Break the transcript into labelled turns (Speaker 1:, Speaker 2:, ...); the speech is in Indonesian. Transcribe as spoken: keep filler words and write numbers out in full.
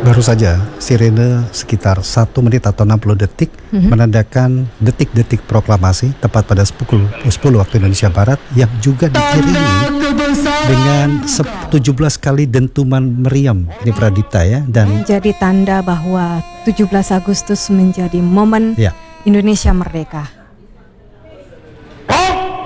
Speaker 1: Baru saja sirene sekitar satu menit atau enam puluh detik mm-hmm. menandakan detik-detik proklamasi tepat pada pukul sepuluh waktu Indonesia Barat, yang juga diiringi dengan tujuh belas kali dentuman meriam di Pradipta ya, dan
Speaker 2: menjadi tanda bahwa tujuh belas Agustus menjadi momen ya. Indonesia merdeka.